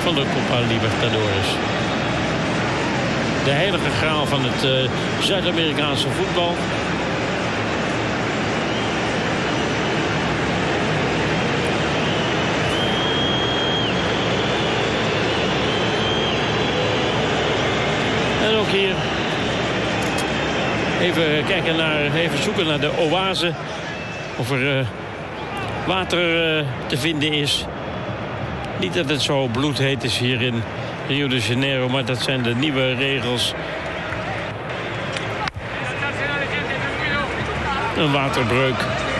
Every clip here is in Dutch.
van de Copa Libertadores. De heilige graal van het Zuid-Amerikaanse voetbal. En ook hier even zoeken naar de oase. Of er water te vinden is. Niet dat het zo bloedheet is hier in Rio de Janeiro, maar dat zijn de nieuwe regels. Een waterbreuk.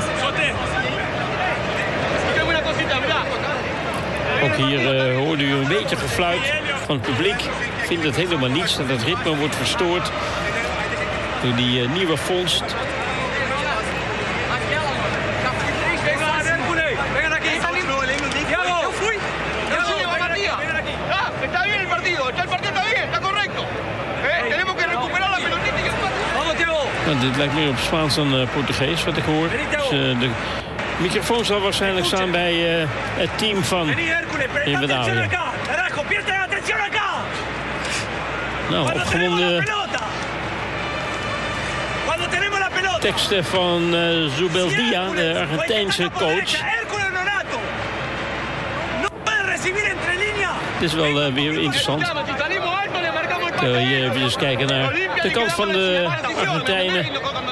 Ook hier hoorde u een beetje gefluit van het publiek. Ik vind het helemaal niets dat het ritme wordt verstoord door die nieuwe vondst. Nou, dit lijkt meer op Spaans dan Portugees, wat ik hoor. Dus, de microfoon zal waarschijnlijk staan bij het team van Rivadavia. Nou, opgewonden teksten van Zubeldia, de Argentijnse coach. Het is wel weer interessant. Hier even kijken naar de kant van de Argentijnen.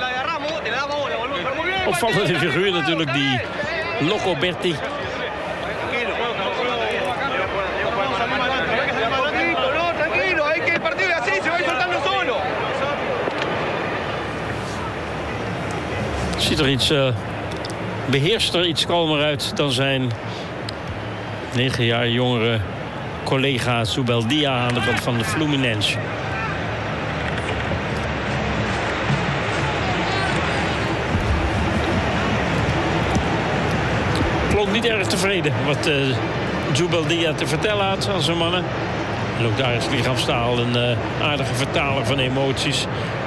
Opvallende figuur natuurlijk, die Loco Berti. Ziet er iets beheerster, iets kalmer uit dan zijn 9 jaar jongere collega Zubeldia aan de kant van de Fluminense. Klonk niet erg tevreden wat Zubeldia te vertellen had aan zijn mannen. En ook daar is lichaamstaal een aardige vertaler van emoties.